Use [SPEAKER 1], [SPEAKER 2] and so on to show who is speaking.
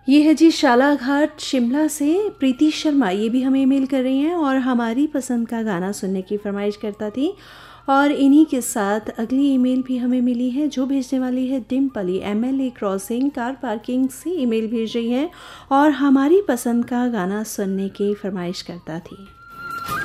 [SPEAKER 1] ये है जी शालाघाट शिमला से प्रीति शर्मा, ये भी हमें ईमेल कर रही हैं और हमारी पसंद का गाना सुनने की फरमाइश करता थी। और इन्हीं के साथ अगली ईमेल भी हमें मिली है, जो भेजने वाली है डिम्पली MLA क्रॉसिंग कार पार्किंग से ईमेल भेज रही है और हमारी पसंद का गाना सुनने की फरमाइश करता थी।